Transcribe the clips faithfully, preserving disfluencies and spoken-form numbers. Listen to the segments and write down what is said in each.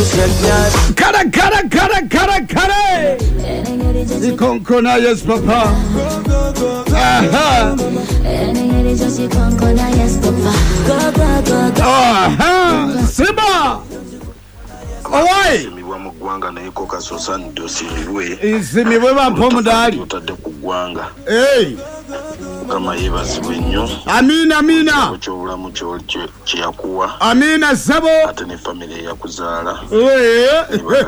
Kara kara kara kara kara. Ikonkona yes papa. Aha. Aha. Simba. Oi. Miwa mugwanga na iko kasosani dosimiwe. Isimiwe bampomudali. Utade kugwanga. Hey. Kama yeba siwenyo. Amina amina. Kuchobula mucho chiyakuwa. Amina sabo. Ate ne family ya kuzala. Eh.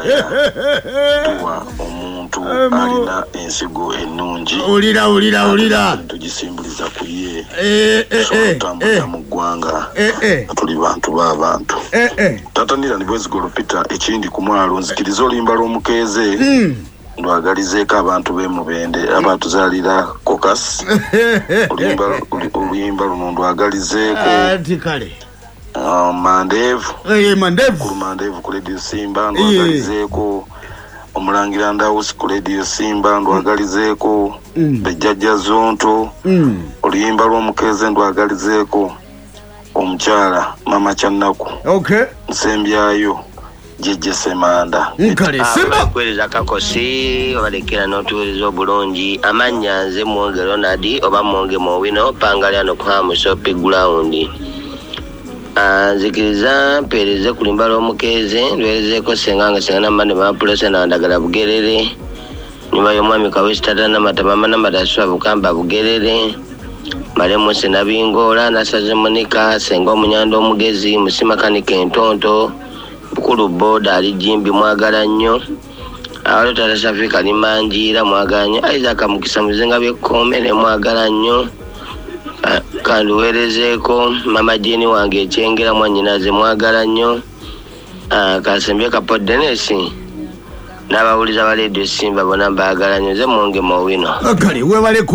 Tuwa omuntu alina ensigo enungi. Ulira ulira ulira. Tugisimbuliza kuye. Eh eh eh. Tambula mugwanga. Eh eh. Tuli bantu b'abantu. Eh eh. Tatanira ni bwezi golopita ekindi kumwalo nzikirizo limba lomukeze. Mm. Ndwagalizeko abantu b'emubende abatuzalira kokas. Olimba olimba luno ndwagalizeko. Ati kale. Ah mandevu. Eh mandevu. Ku mandevu ku Radio Simba ndwagalizeko. Omulangira ndawusi ku Radio Simba ndwagalizeko. Bejjajja zonto. Olimba lwomukeze ndwagalizeko. Omukyala mama Kyanaku. Okay. Nsembyayo. Jeje semanda nkale simba kweleza kakosi obalekera n'otuweereza obulungi amanya nze mwonge Ronald oba mwonge Mowino pangalyano kwa shopping ground nzikiriza mpeereze kulimba lw'omukeze ndwerezeeko senganga sengana mande mapulesa nandagala bugerere nyuma y'omwami Kawesitata n'amatama n'amataswa bukamba bugerere malemu senabingola nasaze Monica senga omunyanda omugezi musimakanike entonto bukulu boda alijimbi mwagala nnyo awalo tata Safika limanjira mwagala nnyo Isaac Mukisa muzenga byekome ne mwagala nnyo kandi weerezeeko mama Jeni wange ekyengera mwanyinaze mwagala nnyo kasembye kapo Denesi n'abawuliza ba Radio Simba bonna mbaagala nnyo nze mwonge Mowino kale webale